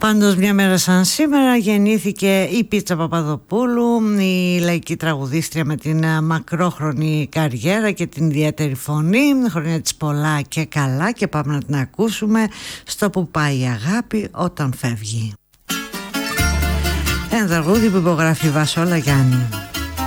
Πάντως μια μέρα σαν σήμερα γεννήθηκε η Πίτσα Παπαδοπούλου, η λαϊκή τραγουδίστρια με την μακρόχρονη καριέρα και την ιδιαίτερη φωνή. Χρόνια της πολλά και καλά, και πάμε να την ακούσουμε στο «Που πάει η αγάπη όταν φεύγει». Ένα τραγούδι που υπογράφει Βασόλα Γιάννη.